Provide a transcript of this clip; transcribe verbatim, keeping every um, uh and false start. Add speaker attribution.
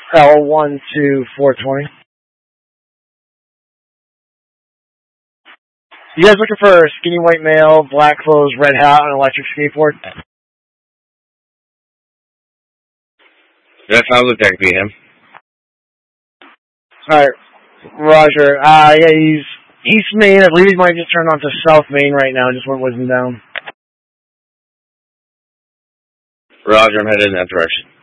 Speaker 1: L one two four twenty. You guys looking for a skinny white male, black clothes, red hat, on an electric skateboard?
Speaker 2: That sounds like that could be him.
Speaker 1: Alright, Roger. Uh, yeah, he's East Main. I believe he might just turn on to South Main right now. Just went whizzing down.
Speaker 2: Roger, I'm headed in that direction.